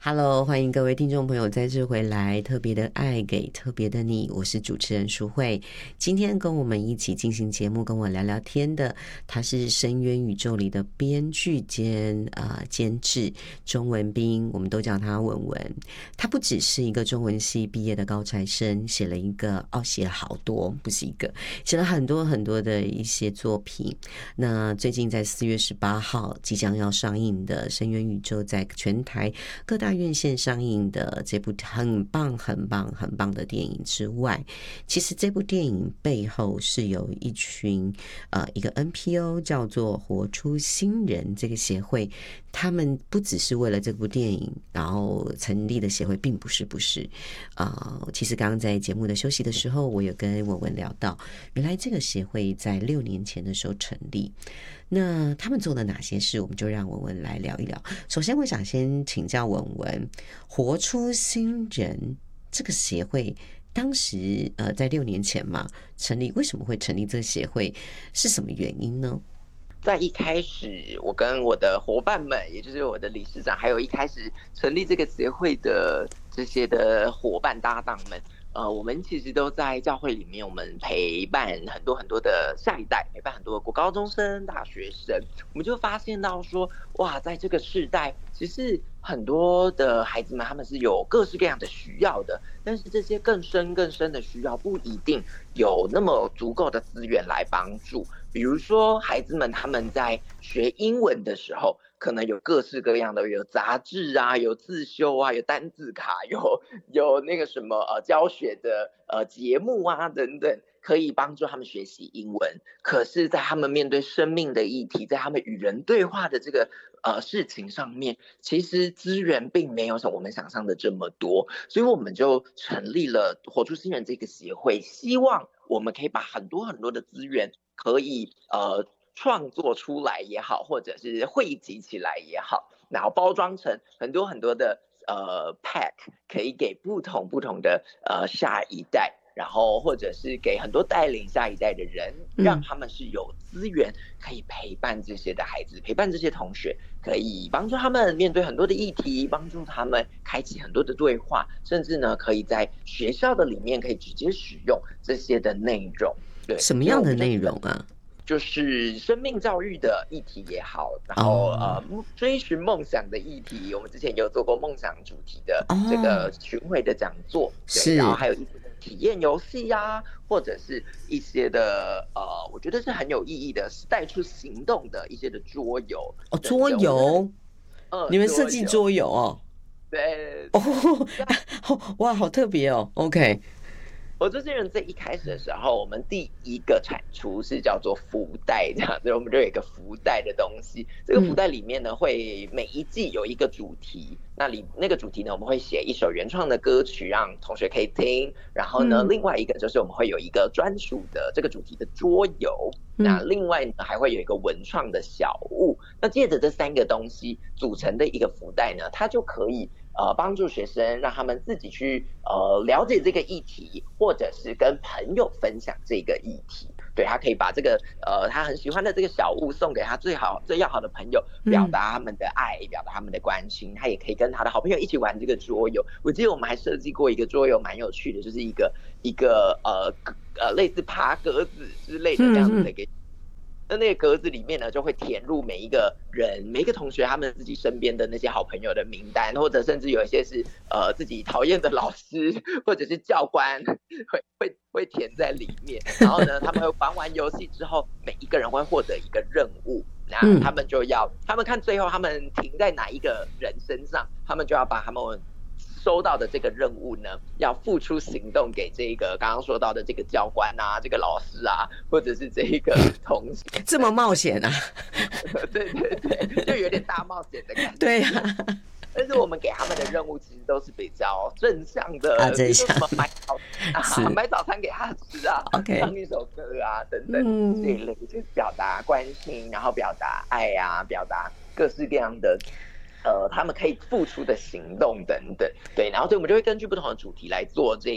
Hello，欢迎各位听众朋友再次回来。特别的爱给特别的你，我是主持人淑慧。今天跟我们一起进行节目，跟我聊聊天的，他是深渊宇宙里的编剧兼监制钟文彬，我们都叫他文文。他不只是一个中文系毕业的高材生，写了好多，不是一个，写了很多很多的一些作品。那最近在4月18号即将要上映的《深渊宇宙》，在全台各大院线上映的这部很棒很棒很棒的电影之外，其实这部电影背后是有一个 NPO 叫做活出新人这个协会，他们不只是为了这部电影然后成立的协会，并不是其实刚刚在节目的休息的时候，我有跟文文聊到，原来这个协会在6年前的时候成立。那他们做了哪些事，我们就让文文来聊一聊。首先我想先请教文文，活出新人这个协会当时在6年前嘛成立，为什么会成立这个协会，是什么原因呢？ 在一开始，我跟我的伙伴们，也就是我的理事长，还有一开始成立这个协会的这些的伙伴搭档们，我们其实都在教会里面，我们陪伴很多很多的下一代，陪伴很多的国高中生、大学生，我们就发现到说，哇，在这个世代，其实很多的孩子们他们是有各式各样的需要的，但是这些更深的需要不一定有那么足够的资源来帮助。比如说孩子们他们在学英文的时候，可能有各式各样的，有杂志啊，有自修啊，有单字卡，有那个什么教学的节目啊等等，可以帮助他们学习英文。可是在他们面对生命的议题，在他们与人对话的这个事情上面，其实资源并没有像我们想象的这么多，所以我们就成立了活出新人这个协会，希望我们可以把很多很多的资源可以创作出来也好，或者是汇集起来也好，然后包装成很多很多的pack， 可以给不同的下一代，然后或者是给很多带领下一代的人，让他们是有资源可以陪伴这些的孩子，陪伴这些同学，可以帮助他们面对很多的议题，帮助他们开启很多的对话，甚至呢可以在学校的里面可以直接使用这些的内容。对， 什么样的内容啊？ 就是生命教育的议题也好，然后追寻梦想的议题，我们之前也有做过梦想主题的这个巡回的讲座，对，然后还有一些体验游戏啊，或者是一些的我觉得是很有意义的，带出行动的一些的桌游。 桌游，你们设计桌游哦？ 对， 哇，好特别哦。OK。 活出新人在一开始的时候，我们第一个产出是叫做福袋，这样子我们就有一个福袋的东西。这个福袋里面呢，会每一季有一个主题，那个主题呢，我们会写一首原创的歌曲让同学可以听。然后呢，另外一个就是我们会有一个专属的这个主题的桌游。那另外呢，还会有一个文创的小物。那借着这3个东西组成的一个福袋呢，它就可以帮助学生让他们自己去了解这个议题，或者是跟朋友分享这个议题。对，他可以把这个他很喜欢的这个小物送给他最要好的朋友，表达他们的爱，表达他们的关心。他也可以跟他的好朋友一起玩这个桌游。我记得我们还设计过一个桌游，蛮有趣的，就是一个类似爬格子之类的这样子的一个。那个格子里面呢，就会填入每一个人、每一个同学他们自己身边的那些好朋友的名单，或者甚至有一些是自己讨厌的老师或者是教官会填在里面。然后呢，他们会玩完游戏之后，每一个人会获得一个任务，那他们就要他们看最后他们停在哪一个人身上，他们就要把他们收到的这个任务呢，要付出行动给这个刚刚说到的这个教官啊，这个老师啊，或者是这一个同学， 这么冒险啊？ 对对对，就有点大冒险的感觉。 对啊， 但是我们给他们的任务其实都是比较正向的， 正向， 什么买早餐给他吃啊，唱一首歌啊等等这一类，就是表达关心，然后表达爱啊，表达各式各样的。他们可以付出的行动等等，对，然后所以我们就会根据不同的主题来做这个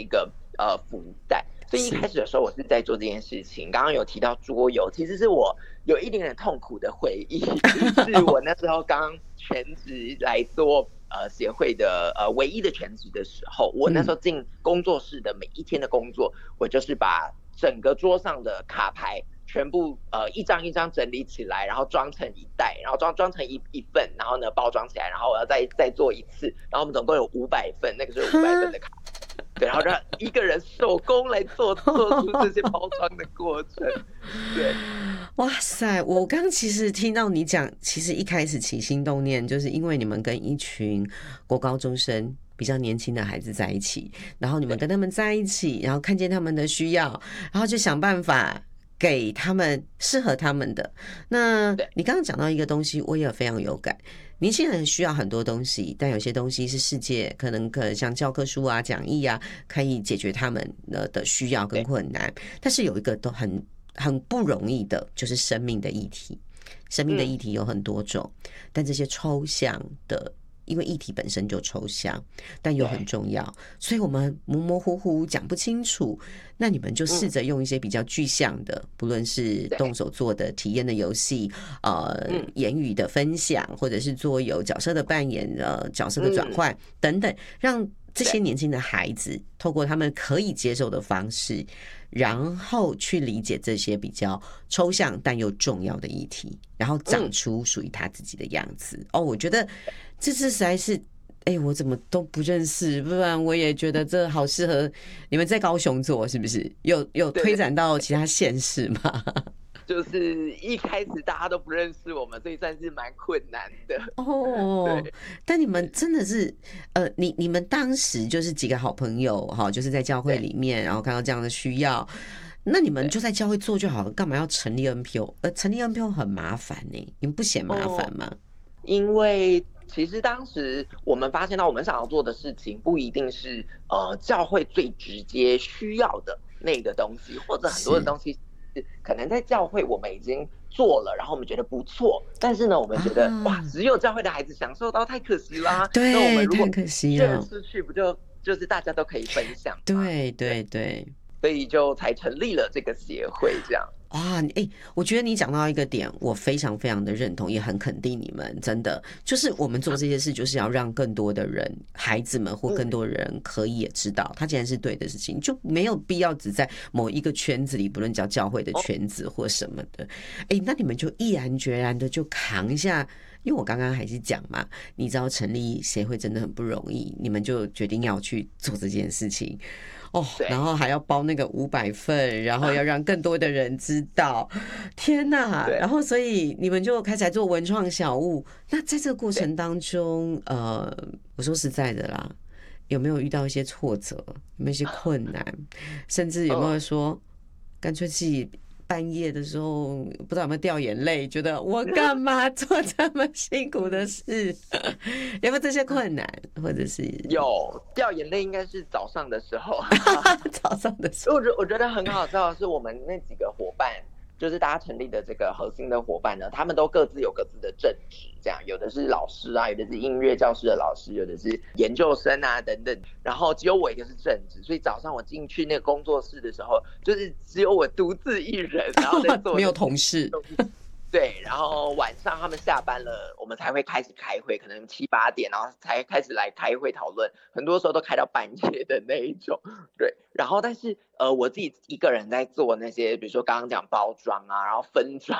福袋。所以一开始的时候，我是在做这件事情。刚刚有提到桌游，其实是我有一点点痛苦的回忆，是我那时候刚全职来做协会的唯一的全职的时候，我那时候进工作室的每一天的工作，我就是把整个桌上的卡牌全部一张一张整理起来，然后装成一袋，然后装成一份，然后呢包装起来，然后我要再做一次，然后我们总共有500份，那个时候500份的卡。对，然后让一个人手工来做出这些包装的过程。对， 哇塞！我刚其实听到你讲，其实一开始起心动念，就是因为你们跟一群国高中生比较年轻的孩子在一起，然后你们跟他们在一起，然后看见他们的需要，然后就想办法给他们适合他们的。那你刚刚讲到一个东西，我也非常有感。年轻人需要很多东西，但有些东西是世界可能像教科书啊、讲义啊，可以解决他们的需要跟困难。但是有一个都很不容易的，就是生命的议题。生命的议题有很多种，但这些抽象的。因为议题本身就抽象，但又很重要，所以我们模模糊糊讲不清楚。那你们就试着用一些比较具象的，不论是动手做的体验的游戏，言语的分享，或者是桌游角色的扮演，角色的转换等等，让这些年轻的孩子透过他们可以接受的方式，然后去理解这些比较抽象但又重要的议题，然后长出属于他自己的样子。我觉得这次实在是，我怎么都不认识，不然我也觉得这好适合你们在高雄做，是不是？有推展到其他县市吗？ 就是一开始大家都不认识我们，所以算是蛮困难的。 对，但你们真的是，你们当时就是几个好朋友哈，就是在教会里面，然后看到这样的需要，那你们就在教会做就好了，干嘛要成立 NPO？成立 NPO 很麻烦呢，你们不嫌麻烦吗？ 因为其实当时我们发现到，我们想要做的事情不一定是教会最直接需要的那个东西，或者很多的东西可能在教会我们已经做了，然后我们觉得不错，但是呢，我们觉得哇，只有教会的孩子享受到，太可惜啦。 对， 那我们如果太可惜了， 出去不就是大家都可以分享吗？ 对对对， 所以就才成立了这个协会，这样。 我觉得你讲到一个点，我非常非常的认同，也很肯定你们，真的就是我们做这些事，就是要让更多的人，孩子们或更多人可以也知道，它既然是对的事情，就没有必要只在某一个圈子里，不论叫教会的圈子或什么的。那你们就毅然决然的就扛一下。因为我刚刚还是讲嘛，你知道成立协会真的很不容易，你们就决定要去做这件事情。然后还要包那个500份，然后要让更多的人知道，天哪！然后所以你们就开始来做文创小物。那在这个过程当中，我说实在的啦，有没有遇到一些挫折？有没有一些困难？甚至有没有说，干脆自己半夜的时候不知道有没有掉眼泪，觉得我干嘛做这么辛苦的事？有没有这些困难，或者是有掉眼泪？应该是早上的时候， 早上的时候。 我觉得很好笑的是，我们那几个伙伴，就是大家成立的这个核心的伙伴呢，他们都各自有各自的正职，这样有的是老师啊，有的是音乐教师的老师，有的是研究生啊等等，然后只有我一个是正职，所以早上我进去那个工作室的时候，就是只有我独自一人，然后在做没有同事。 对，然后晚上他们下班了，我们才会开始开会，可能7、8点，然后才开始来开会讨论，很多时候都开到半夜的那一种。对，然后但是我自己一个人在做那些，比如说刚刚讲包装啊，然后分装